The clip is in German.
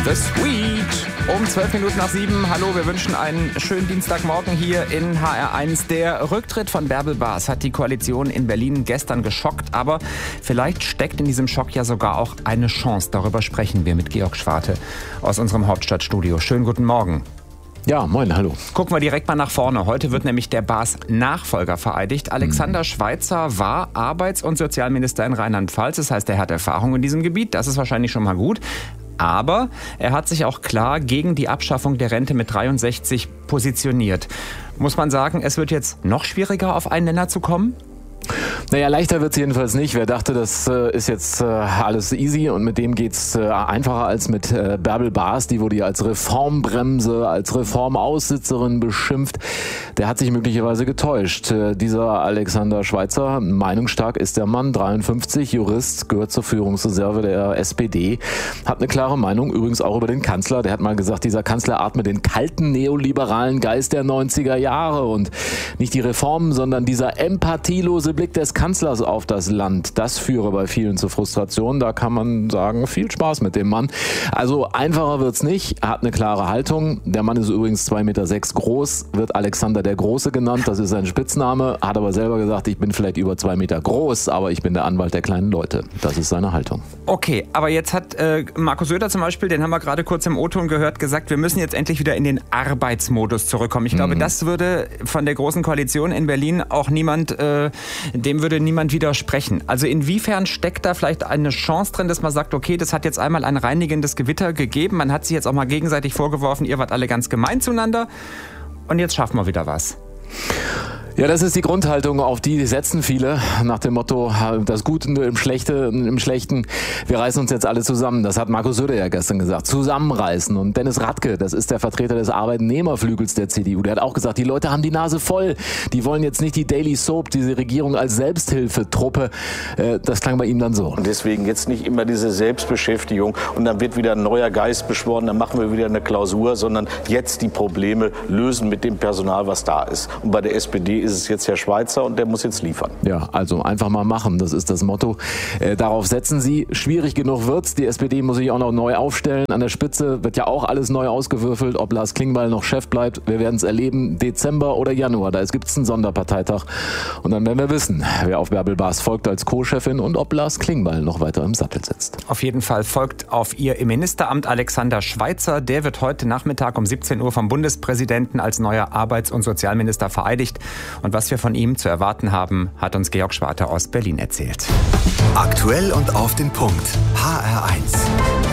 The Sweet. Um 12 Minuten nach 7. Hallo, wir wünschen einen schönen Dienstagmorgen hier in HR1. Der Rücktritt von Bärbel Bas hat die Koalition in Berlin gestern geschockt. Aber vielleicht steckt in diesem Schock ja sogar auch eine Chance. Darüber sprechen wir mit Georg Schwarte aus unserem Hauptstadtstudio. Schönen guten Morgen. Ja, moin, hallo. Gucken wir direkt mal nach vorne. Heute wird nämlich der Bas-Nachfolger vereidigt. Alexander Schweitzer war Arbeits- und Sozialminister in Rheinland-Pfalz. Das heißt, er hat Erfahrung in diesem Gebiet. Das ist wahrscheinlich schon mal gut. Aber er hat sich auch klar gegen die Abschaffung der Rente mit 63 positioniert. Muss man sagen, es wird jetzt noch schwieriger, auf einen Nenner zu kommen? Naja, leichter wird es jedenfalls nicht. Wer dachte, das ist jetzt alles easy und mit dem geht's einfacher als mit Bärbel Bas. Die wurde ja als Reformbremse, als Reformaussitzerin beschimpft. Der hat sich möglicherweise getäuscht. Dieser Alexander Schweitzer, meinungsstark ist der Mann, 53, Jurist, gehört zur Führungsreserve der SPD, hat eine klare Meinung, übrigens auch über den Kanzler. Der hat mal gesagt, dieser Kanzler atmet den kalten neoliberalen Geist der 90er Jahre und nicht die Reformen, sondern dieser empathielose Blick des Kanzlers auf das Land, das führe bei vielen zur Frustration. Da kann man sagen, viel Spaß mit dem Mann. Also einfacher wird's nicht. Er hat eine klare Haltung. Der Mann ist übrigens 2,6 Meter groß, wird Alexander der Große genannt. Das ist sein Spitzname. Hat aber selber gesagt, ich bin vielleicht über 2 Meter groß, aber ich bin der Anwalt der kleinen Leute. Das ist seine Haltung. Okay, aber jetzt hat Markus Söder zum Beispiel, den haben wir gerade kurz im O-Ton gehört, gesagt, wir müssen jetzt endlich wieder in den Arbeitsmodus zurückkommen. Ich glaube, das würde von der Großen Koalition in Berlin auch dem würde niemand widersprechen. Also inwiefern steckt da vielleicht eine Chance drin, dass man sagt, okay, das hat jetzt einmal ein reinigendes Gewitter gegeben, man hat sich jetzt auch mal gegenseitig vorgeworfen, ihr wart alle ganz gemein zueinander und jetzt schaffen wir wieder was. Ja, das ist die Grundhaltung, auf die setzen viele, nach dem Motto, das Gute im Schlechten, wir reißen uns jetzt alle zusammen. Das hat Markus Söder ja gestern gesagt, zusammenreißen. Und Dennis Radke, das ist der Vertreter des Arbeitnehmerflügels der CDU, der hat auch gesagt, die Leute haben die Nase voll, die wollen jetzt nicht die Daily Soap, diese Regierung als Selbsthilfetruppe. Das klang bei ihm dann so. Und deswegen jetzt nicht immer diese Selbstbeschäftigung und dann wird wieder ein neuer Geist beschworen, dann machen wir wieder eine Klausur, sondern jetzt die Probleme lösen mit dem Personal, was da ist. Und bei der SPD ist es jetzt Herr Schweitzer und der muss jetzt liefern. Ja, also einfach mal machen, das ist das Motto. Darauf setzen sie. Schwierig genug wird's. Die SPD muss sich auch noch neu aufstellen. An der Spitze wird ja auch alles neu ausgewürfelt. Ob Lars Klingbeil noch Chef bleibt, wir werden es erleben. Dezember oder Januar, da gibt's einen Sonderparteitag. Und dann werden wir wissen, wer auf Bärbel Bas folgt als Co-Chefin und ob Lars Klingbeil noch weiter im Sattel sitzt. Auf jeden Fall folgt auf ihr im Ministeramt Alexander Schweitzer. Der wird heute Nachmittag um 17 Uhr vom Bundespräsidenten als neuer Arbeits- und Sozialminister vereidigt. Und was wir von ihm zu erwarten haben, hat uns Georg Schwarte aus Berlin erzählt. Aktuell und auf den Punkt. HR1.